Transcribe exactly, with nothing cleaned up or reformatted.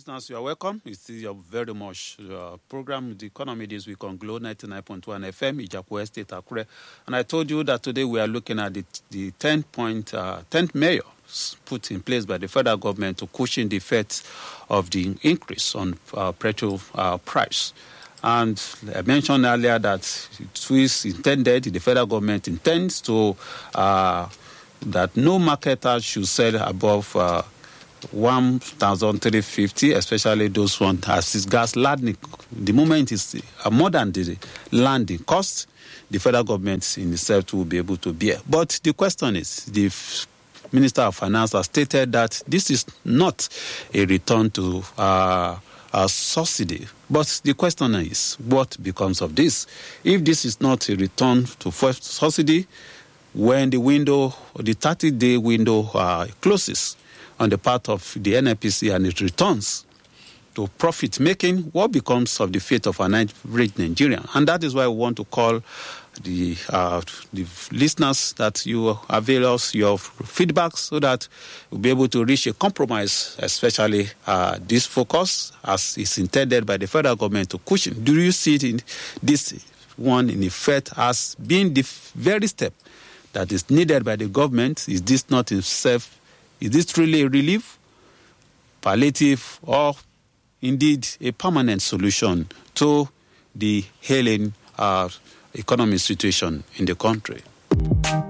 Listeners, you are welcome. It's your very much uh, program, The Economy This Week on Glow ninety-nine point one F M, Ijapu Estate, Akure. And I told you that today we are looking at the, the ten-point, uh, tenth measure put in place by the federal government to cushion the effects of the increase on uh, petrol uh, price. And I mentioned earlier that it is intended, the federal government intends to, uh, that no marketer should sell above uh, one thousand three hundred fifty, especially those ones as is gas landing. The moment is uh, more than the landing cost, the federal government in itself will be able to bear. But the question is, the f- Minister of Finance has stated that this is not a return to uh, a subsidy. But the question is, what becomes of this? If this is not a return to first subsidy, when the window, the thirty-day window uh, closes on the part of the N N P C and it returns to profit-making, what becomes of the fate of an average Nigerian? And that is why we want to call the uh, the listeners that you avail us your feedback so that we'll be able to reach a compromise, especially uh, this focus as is intended by the federal government to cushion. Do you see it in this one in effect as being the very step that is needed by the government? Is this not itself, is this really a relief, palliative, or indeed a permanent solution to the ailing uh, economic situation in the country?